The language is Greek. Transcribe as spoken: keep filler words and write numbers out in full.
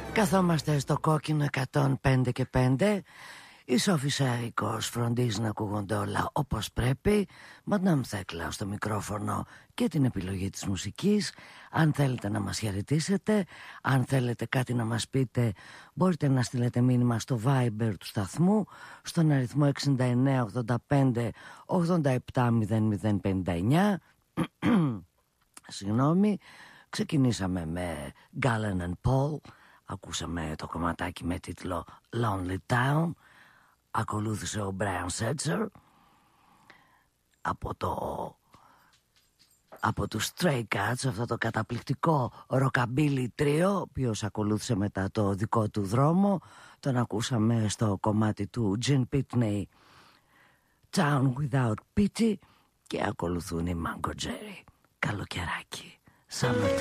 Καθόμαστε στο κόκκινο εκατόν πέντε και πέντε. Η Σόφη Σαΐκος φροντίζει να ακούγονται όλα όπως πρέπει. Μαντάμ Θέκλα στο μικρόφωνο και την επιλογή της μουσικής. Αν θέλετε να μας χαιρετήσετε, αν θέλετε κάτι να μας πείτε, μπορείτε να στείλετε μήνυμα στο Viber του σταθμού στον αριθμό εξήντα εννέα ογδόντα πέντε ογδόντα επτά μηδέν μηδέν πενήντα εννέα. Συγγνώμη. Ξεκινήσαμε με Gallen and Paul. Ακούσαμε το κομματάκι με τίτλο Lonely Town. Ακολούθησε ο Brian Setzer από το από τους Stray Cats, αυτό το καταπληκτικό rockabilly τρίο, ο οποίος ακολούθησε μετά το δικό του δρόμο. Τον ακούσαμε στο κομμάτι του Gene Pitney, Town Without Pity, και ακολουθούν οι Mango Jerry. Καλοκαιράκι, Summer.